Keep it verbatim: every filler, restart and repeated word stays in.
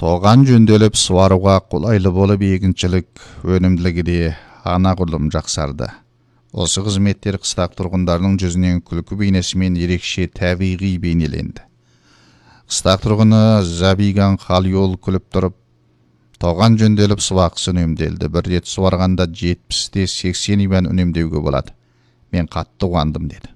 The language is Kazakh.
Тоған жөнделіп суаруға қолайлы болып егіншілік өнімділігі де анағұрлым жақсарды. Осы қызметтер қыстақ тұрғындарының жүзінен күлкі бейнесімен ерекше табиғи бейнеленді. Қыстақ тұрғыны Забиган Халиол күліп тұрып, тоған жөнделіп суақысы үнемделді. Бір рет суарғанда жетпістен сексен иван үнемдеуге болады. Мен қатты қуандым деді.